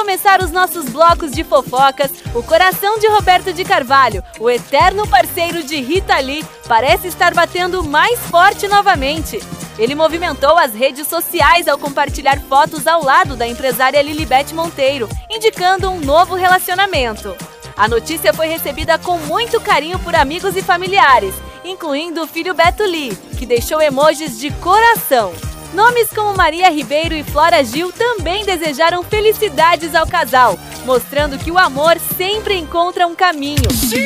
começar os nossos blocos de fofocas, o coração de Roberto de Carvalho, o eterno parceiro de Rita Lee, parece estar batendo mais forte novamente. Ele movimentou as redes sociais ao compartilhar fotos ao lado da empresária Lilibeth Monteiro, indicando um novo relacionamento. A notícia foi recebida com muito carinho por amigos e familiares, incluindo o filho Beto Lee, que deixou emojis de coração. Nomes como Maria Ribeiro e Flora Gil também desejaram felicidades ao casal, mostrando que o amor sempre encontra um caminho.